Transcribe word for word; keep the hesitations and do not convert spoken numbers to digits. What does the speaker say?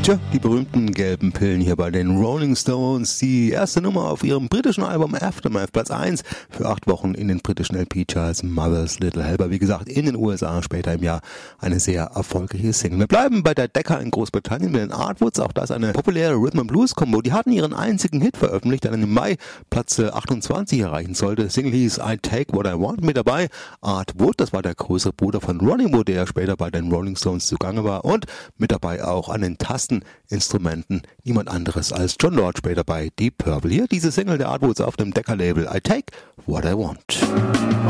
Tja, die berühmten gelben Pillen hier bei den Rolling Stones. Die erste Nummer auf ihrem britischen Album Aftermath, Platz eins für acht Wochen in den britischen L P-Charts. Mother's Little Helper, wie gesagt, in den U S A später im Jahr eine sehr erfolgreiche Single. Wir bleiben bei der Decca in Großbritannien mit den Artwoods, auch das eine populäre Rhythm and Blues Combo. Die hatten ihren einzigen Hit veröffentlicht, der dann im Mai Platz achtundzwanzig erreichen sollte. Single hieß I Take What I Want. Mit dabei Art Wood, das war der größere Bruder von Ronnie Wood, der ja später bei den Rolling Stones zugange war, und mit dabei auch an den Tasten Instrumenten niemand anderes als John Lord, später bei Deep Purple. Hier diese Single der Artwoods auf dem Decca-Label I Take What I Want.